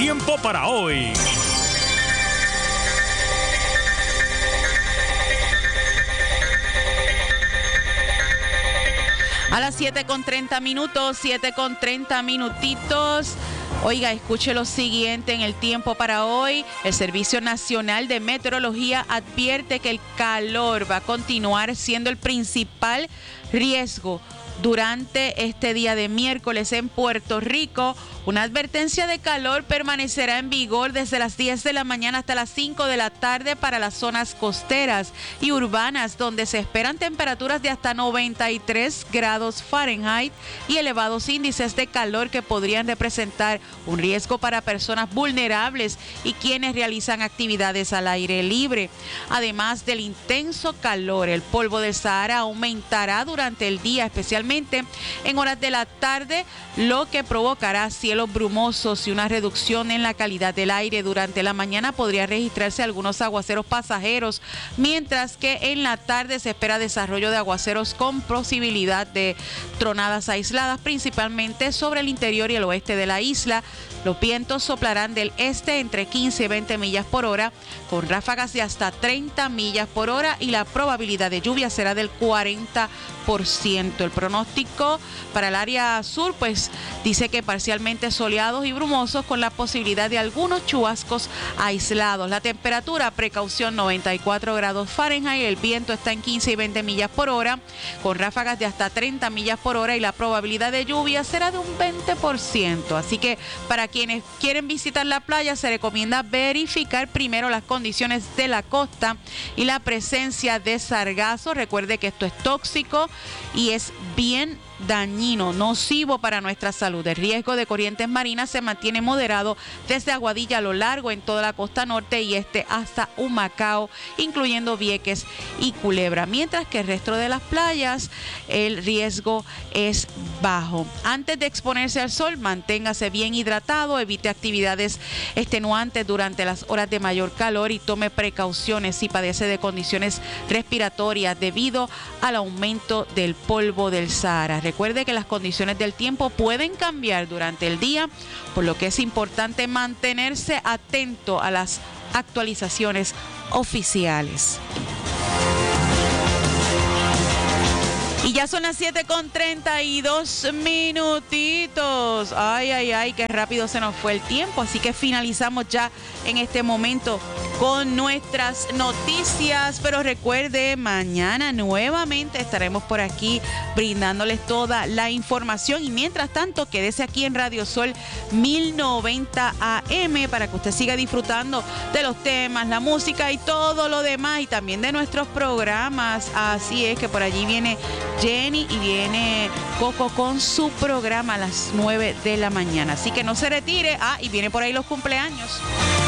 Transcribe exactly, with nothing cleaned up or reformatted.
tiempo para hoy. A las siete con treinta minutos, siete con treinta minutitos. Oiga, escuche lo siguiente en el tiempo para hoy. El Servicio Nacional de Meteorología advierte que el calor va a continuar siendo el principal riesgo durante este día de miércoles en Puerto Rico. Una advertencia de calor permanecerá en vigor desde las diez de la mañana hasta las cinco de la tarde para las zonas costeras y urbanas, donde se esperan temperaturas de hasta noventa y tres grados Fahrenheit y elevados índices de calor que podrían representar un riesgo para personas vulnerables y quienes realizan actividades al aire libre. Además del intenso calor, el polvo del Sahara aumentará durante el día, especialmente en horas de la tarde, lo que provocará cielos brumosos y una reducción en la calidad del aire. Durante la mañana podría registrarse algunos aguaceros pasajeros, mientras que en la tarde se espera desarrollo de aguaceros con posibilidad de tronadas aisladas, principalmente sobre el interior y el oeste de la isla. Los vientos soplarán del este entre quince y veinte millas por hora, con ráfagas de hasta treinta millas por hora, y la probabilidad de lluvia será del cuarenta por ciento. El pronóstico para el área sur, pues, dice que parcialmente soleados y brumosos con la posibilidad de algunos chubascos aislados. La temperatura, precaución, noventa y cuatro grados Fahrenheit. El viento está en quince y veinte millas por hora, con ráfagas de hasta treinta millas por hora, y la probabilidad de lluvia será de un veinte por ciento. Así que para quienes quieren visitar la playa, se recomienda verificar primero las condiciones de la costa y la presencia de sargazo. Recuerde que esto es tóxico y es bien dañino, nocivo para nuestra salud. El riesgo de corrientes marinas se mantiene moderado desde Aguadilla a lo largo en toda la costa norte y este hasta Humacao, incluyendo Vieques y Culebra, mientras que el resto de las playas el riesgo es bajo. Antes de exponerse al sol, manténgase bien hidratado, evite actividades extenuantes durante las horas de mayor calor y tome precauciones si padece de condiciones respiratorias debido al aumento del polvo del Sahara. Recuerde que las condiciones del tiempo pueden cambiar durante el día, por lo que es importante mantenerse atento a las actualizaciones oficiales. Y ya son las siete con treinta y dos minutitos. Ay, ay, ay, qué rápido se nos fue el tiempo. Así que finalizamos ya en este momento con nuestras noticias. Pero recuerde, mañana nuevamente estaremos por aquí brindándoles toda la información. Y mientras tanto, quédese aquí en Radio Sol mil noventa A M para que usted siga disfrutando de los temas, la música y todo lo demás. Y también de nuestros programas. Así es que por allí viene Jenny y viene Coco con su programa a las nueve de la mañana. Así que no se retire. Ah, y viene por ahí los cumpleaños.